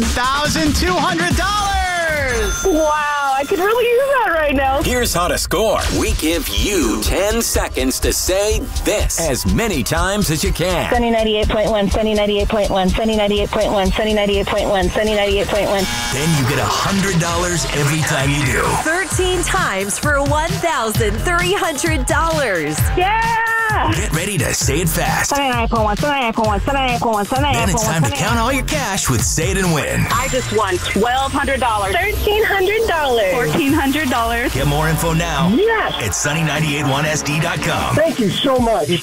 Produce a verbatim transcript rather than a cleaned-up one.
one thousand two hundred dollars. Wow, I could really use that right now. Here's how to score. We give you ten seconds to say this as many times as you can. Sunny ninety-eight point one, Sunny ninety-eight point one, Sunny ninety-eight point one, Sunny ninety-eight point one, Sunny ninety-eight point one. Then you get one hundred dollars every time you do. thirteen times for one thousand three hundred dollars. Yeah! Get ready to say it fast. Sunny ninety-eight point one, Sunny ninety-eight point one, Sunny ninety-eight point one, Sunny Then ninety-eight it's point one. time to count all your cash with Say It and Win. I just won twelve hundred dollars. thirteen hundred dollars. fourteen hundred dollars. Get more info now Yes! at sunny nine eight one S D dot com. Thank you so much.